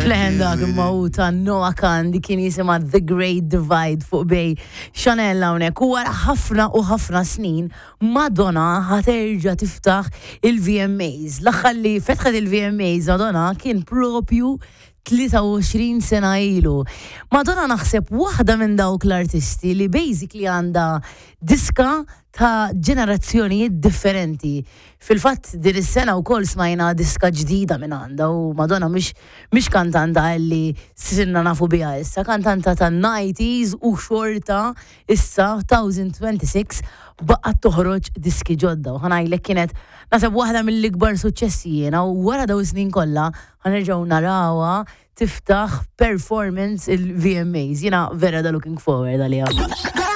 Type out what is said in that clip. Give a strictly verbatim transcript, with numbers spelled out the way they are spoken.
Fleħen dak imma u ta' Noah Khan di kien jisima The Great Divide fuq bej Chanel hawnhekk u wara ħafna u ħafna snin Madonna ħaterġa' tiftaħ il-V M As. L-aħħar li fetħet il-V M As Madonna kien propju tlieta u għoxrin sena ilu. Madonna naħseb waħda minn dawk l-artisti li basically għandha diska ta' ġenerazzjonijiet differenti. Fil-fatt din is-sena wkoll smajna diska ġdida minn għandha u Madonna mhix mhix kantanta li sinna nafu biha issa, kantanta tan-nineties u xorta issa twenty twenty-six baqgħet toħroġ diski ġodda u ħanajlek kienet naseb waħda mill-ikbar suċċessi jiena u wara daw snin kollha ħanerġgħu narawha tiftaħ performance il-V M As. Jiena vera da looking forward għaliha.